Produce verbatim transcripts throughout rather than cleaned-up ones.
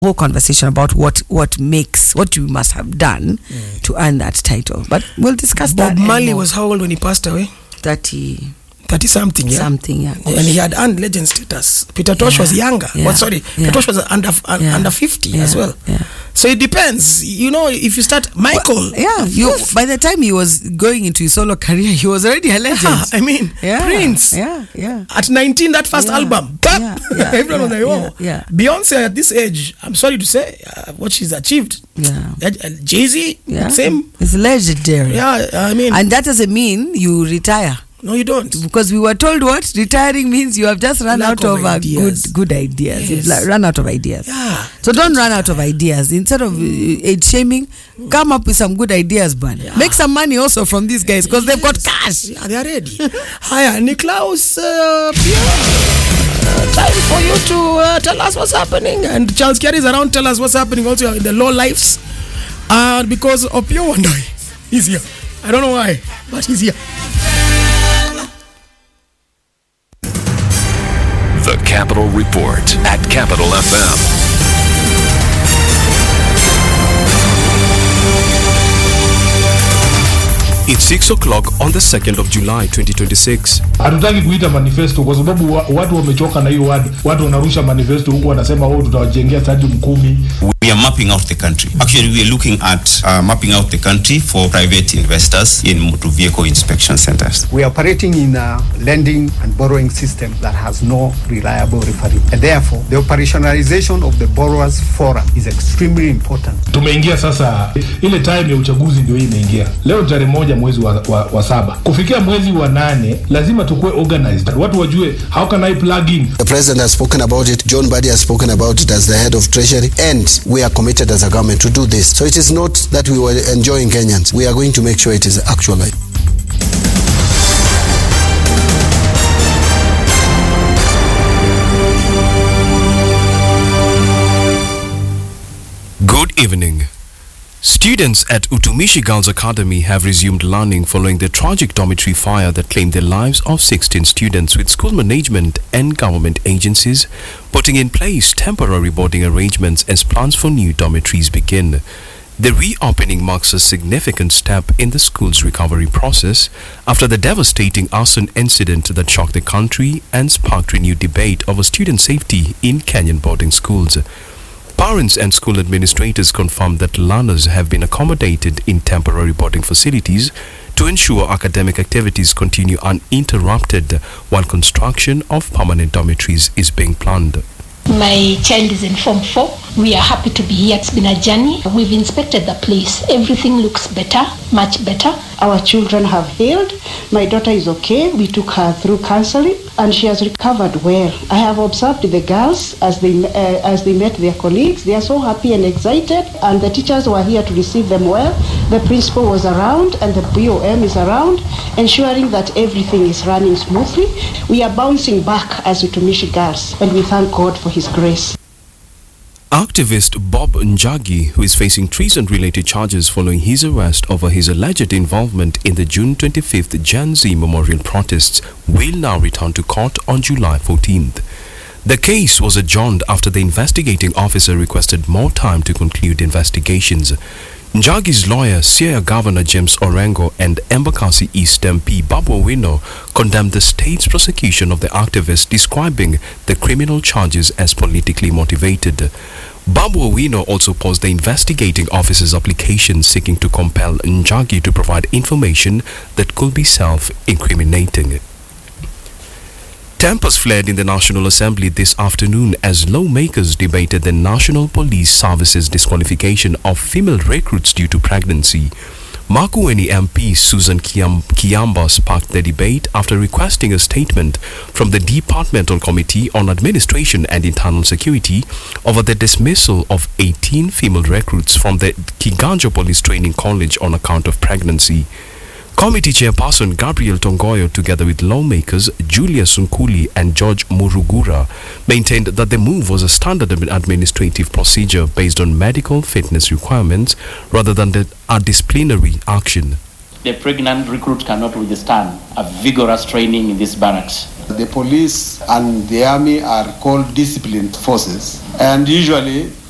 whole conversation about what what makes what you must have done mm. to earn that title, but we'll discuss Bob that. Bob Marley was how old when he passed away? thirty thirty something, yeah. Something, yeah. And he had earned legend status. Peter Tosh yeah. was younger. Yeah. Well, sorry, yeah. Peter Tosh was under uh, yeah. under fifty yeah. as well. Yeah. So it depends. You know, if you start Michael, well, yeah, you yes. by the time he was going into his solo career, he was already a legend. Yeah, I mean, yeah. Prince. Yeah, yeah. At nineteen, that first yeah. album, bam, yeah. yeah. everyone yeah. was like, oh, yeah. yeah. Beyonce at this age, I'm sorry to say, uh, what she's achieved. Yeah. Uh, Jay-Z, yeah. same. It's legendary. Yeah, I mean, and that doesn't mean you retire. No, you don't. Because we were told what retiring means you have just run Lack out of, of good good ideas. Yes. You've run out of ideas. Yeah. So don't run out of ideas. Instead of uh, age shaming, come up with some good ideas, man. Yeah. Make some money also from these guys because yes. they've got cash. Yeah, they are ready. Hi, Niklaus. Uh, uh, time for you to uh, tell us what's happening. And Charles Carey is around. Tell us what's happening also in the low lives. Uh, because Opio Wandoi is here. I don't know why, but he's here. The Capital Report at Capital F M. It's six o'clock on the second of July twenty twenty-six. Hatutaki kuita manifesto kwa sababu watu wamechoka na hiyo watu. Watu wanarusha manifesto huko wanasema wao tutawajengea stadium kumi. We are mapping out the country. Actually, we are looking at uh, mapping out the country for private investors in motor vehicle inspection centers. We are operating in a lending and borrowing system that has no reliable referee. And therefore, the operationalization of the borrowers forum is extremely important. Tumeingia sasa ile time ya uchaguzi ndio imeingia. Leo tarehe moja mwezi wa, wa, wa saba. Kufikia mwezi wa nane lazima tukue organized. Watu wajue how can I plug in. The president has spoken about it. John Badi has spoken about it as the head of treasury, and we are committed as a government to do this. So it is not that we were enjoying Kenyans. We are going to make sure it is actualized. Good evening. Students at Utumishi Girls Academy have resumed learning following the tragic dormitory fire that claimed the lives of sixteen students, with school management and government agencies putting in place temporary boarding arrangements as plans for new dormitories begin. The reopening marks a significant step in the school's recovery process after the devastating arson incident that shocked the country and sparked renewed debate over student safety in Kenyan boarding schools. Parents and school administrators confirmed that learners have been accommodated in temporary boarding facilities to ensure academic activities continue uninterrupted while construction of permanent dormitories is being planned. My child is in Form four. We are happy to be here. It's been a journey. We've inspected the place. Everything looks better, much better. Our children have healed. My daughter is okay. We took her through counseling and she has recovered well. I have observed the girls as they uh, as they met their colleagues. They are so happy and excited, and the teachers were here to receive them well. The principal was around and the B O M is around, ensuring that everything is running smoothly. We are bouncing back as Utumishi girls, and we thank God for His grace. Activist Bob Njagi, who is facing treason-related charges following his arrest over his alleged involvement in the June twenty-fifth Gen Z memorial protests, will now return to court on July fourteenth. The case was adjourned after the investigating officer requested more time to conclude investigations. Njagi's lawyer, Siaya Governor James Orengo, and Embakasi East M P Babu Owino condemned the state's prosecution of the activist, describing the criminal charges as politically motivated. Babu Owino also opposed the investigating officer's application seeking to compel Njagi to provide information that could be self-incriminating. Tempers flared in the National Assembly this afternoon as lawmakers debated the National Police Service's disqualification of female recruits due to pregnancy. Makueni M P Susan Kiam Kiamba sparked the debate after requesting a statement from the Departmental Committee on Administration and Internal Security over the dismissal of eighteen female recruits from the Kiganjo Police Training College on account of pregnancy. Committee Chairperson Gabriel Tongoyo, together with lawmakers Julia Sunkuli and George Murugura, maintained that the move was a standard administrative procedure based on medical fitness requirements rather than the, a disciplinary action. The pregnant recruit cannot withstand a vigorous training in these barracks. The police and the army are called disciplined forces, and usually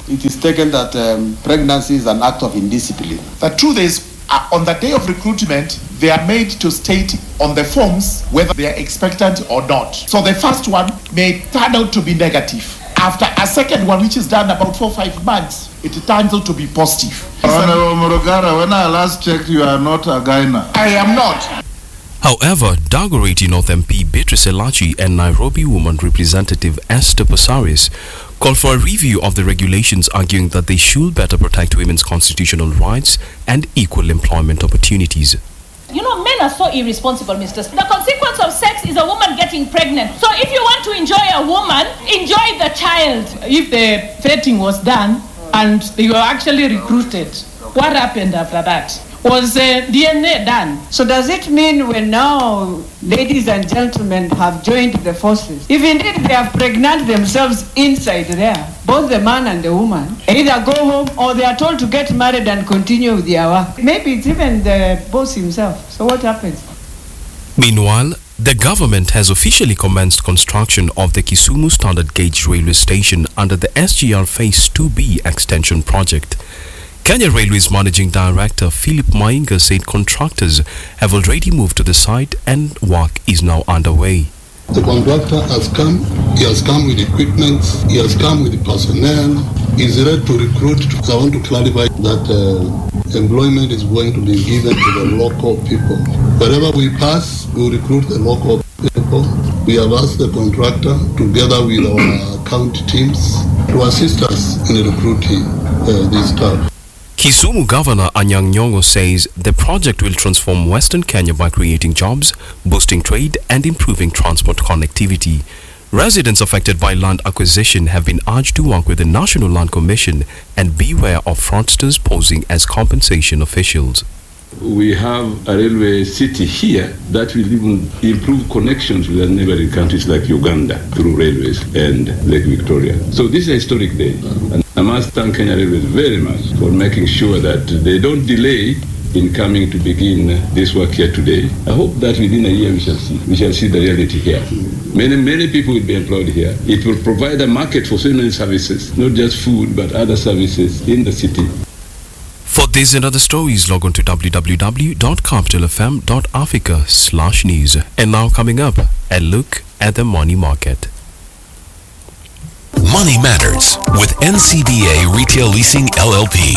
it is taken that um, pregnancy is an act of indiscipline. The truth is, uh, on the day of recruitment, they are made to state on the forms whether they are expectant or not. So the first one may turn out to be negative. After a second one, which is done about four or five months, it turns out to be positive. Honorable Morogara, when I last checked, you are not a Gaina. I am not. However, Dagoretti North M P Beatrice Elachi and Nairobi Woman Representative Esther Passaris called for a review of the regulations, arguing that they should better protect women's constitutional rights and equal employment opportunities. You know, men are so irresponsible, Mister The consequence of sex is a woman getting pregnant. So if you want to enjoy a woman, enjoy the child. If the vetting was done and they were actually recruited, what happened after that? Was uh, D N A done? So does it mean when now ladies and gentlemen have joined the forces, if indeed they have pregnant themselves inside there, both the man and the woman, either go home or they are told to get married and continue with their work? Maybe it's even the boss himself. So what happens? Meanwhile, the government has officially commenced construction of the Kisumu Standard Gauge Railway Station under the S G R Phase two B extension project. Kenya Railways Managing Director Philip Mainga said contractors have already moved to the site and work is now underway. The contractor has come, he has come with equipment, he has come with personnel, he is ready to recruit. So I want to clarify that uh, employment is going to be given to the local people. Wherever we pass, we will recruit the local people. We have asked the contractor, together with our county teams, to assist us in recruiting uh, this staff. Kisumu Governor Anyang' Nyong'o says the project will transform Western Kenya by creating jobs, boosting trade and improving transport connectivity. Residents affected by land acquisition have been urged to work with the National Land Commission and beware of fraudsters posing as compensation officials. We have a railway city here that will even improve connections with the neighboring countries like Uganda through railways and Lake Victoria. So this is a historic day. And I must thank Kenya Railways very much for making sure that they don't delay in coming to begin this work here today. I hope that within a year we shall see. We shall see the reality here. Many, many people will be employed here. It will provide a market for so many services, not just food, but other services in the city. For this and other stories, log on to w w w dot capital f m dot africa slash news. And now coming up, a look at the money market. Money Matters with N C B A Retail Leasing L L P.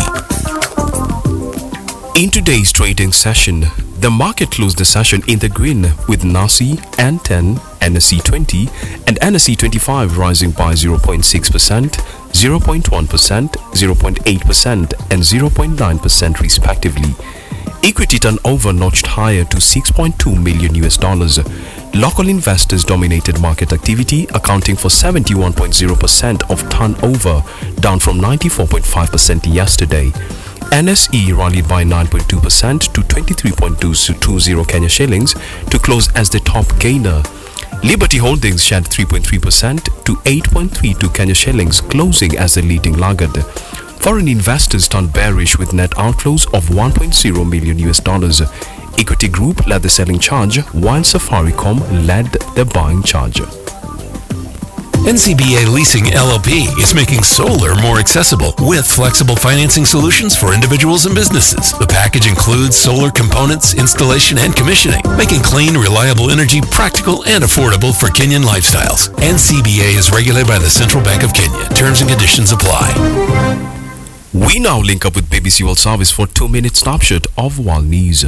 In today's trading session, the market closed the session in the green with N A S I, N ten, N S E twenty and N S E twenty-five rising by zero point six percent, zero point one percent, zero point eight percent and zero point nine percent respectively. Equity turnover notched higher to six point two million U S dollars. Local investors dominated market activity, accounting for seventy-one point zero percent of turnover, down from ninety-four point five percent yesterday. N S E rallied by nine point two percent to twenty-three point two zero Kenya shillings to close as the top gainer. Liberty Holdings shed three point three percent to eight point three two Kenya shillings, closing as the leading laggard. Foreign investors turned bearish with net outflows of one point zero million U S dollars. Equity Group led the selling charge, while Safaricom led the buying charge. N C B A Leasing L L P is making solar more accessible with flexible financing solutions for individuals and businesses. The package includes solar components, installation, and commissioning, making clean, reliable energy practical and affordable for Kenyan lifestyles. N C B A is regulated by the Central Bank of Kenya. Terms and conditions apply. We now link up with B B C World Service for a two-minute snapshot of world news.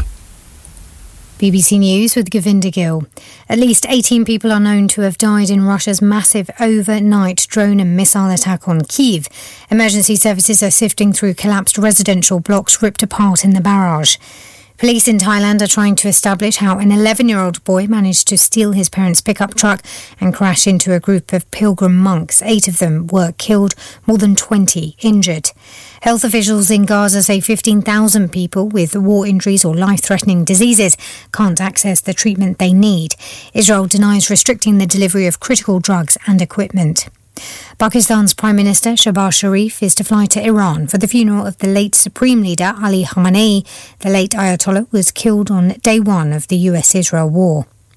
B B C News with Govinda Gill. At least eighteen people are known to have died in Russia's massive overnight drone and missile attack on Kyiv. Emergency services are sifting through collapsed residential blocks ripped apart in the barrage. Police in Thailand are trying to establish how an eleven-year-old boy managed to steal his parents' pickup truck and crash into a group of pilgrim monks. Eight of them were killed, more than twenty injured. Health officials in Gaza say fifteen thousand people with war injuries or life-threatening diseases can't access the treatment they need. Israel denies restricting the delivery of critical drugs and equipment. Pakistan's Prime Minister Shehbaz Sharif is to fly to Iran for the funeral of the late Supreme Leader Ali Khamenei. The late Ayatollah was killed on day one of the U S Israel war.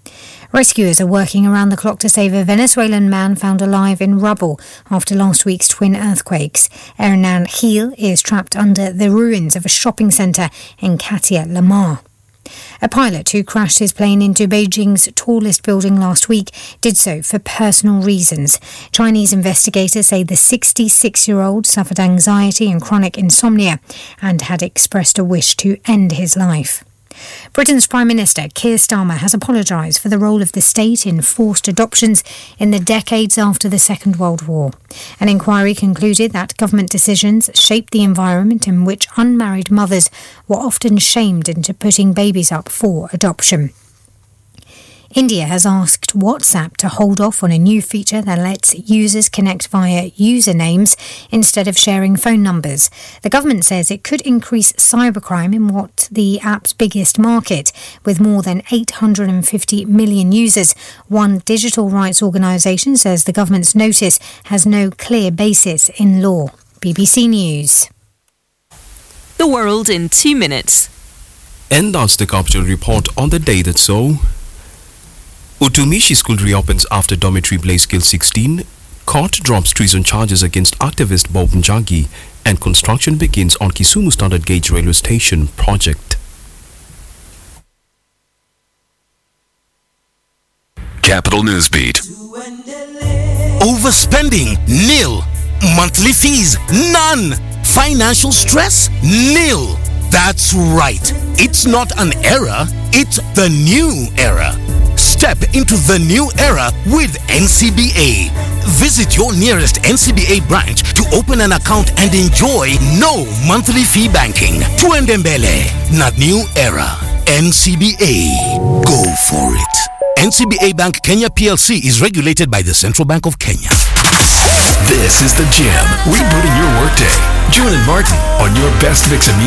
Rescuers are working around the clock to save a Venezuelan man found alive in rubble after last week's twin earthquakes. Hernan Gil is trapped under the ruins of a shopping centre in Katia Lamar. A pilot who crashed his plane into Beijing's tallest building last week did so for personal reasons. Chinese investigators say the sixty-six-year-old suffered anxiety and chronic insomnia and had expressed a wish to end his life. Britain's Prime Minister Keir Starmer has apologised for the role of the state in forced adoptions in the decades after the Second World War. An inquiry concluded that government decisions shaped the environment in which unmarried mothers were often shamed into putting babies up for adoption. India has asked WhatsApp to hold off on a new feature that lets users connect via usernames instead of sharing phone numbers. The government says it could increase cybercrime in what the app's biggest market, with more than eight hundred fifty million users. One digital rights organisation says the government's notice has no clear basis in law. B B C News. The world in two minutes. And that's the Capital Report on the day that so. Utumishi School reopens after dormitory blaze kills sixteen. Court drops treason charges against activist Bob Njagi. And construction begins on Kisumu Standard Gauge Railway Station project. Capital Newsbeat. Overspending? Nil. Monthly fees? None. Financial stress? Nil. That's right. It's not an era, it's the new era. Step into the new era with N C B A. Visit your nearest N C B A branch to open an account and enjoy no monthly fee banking. Tuendembele, not new era. N C B A. Go for it. N C B A Bank Kenya P L C is regulated by the Central Bank of Kenya. This is The Jam, rebooting your workday. Join Martin on your best mix of music.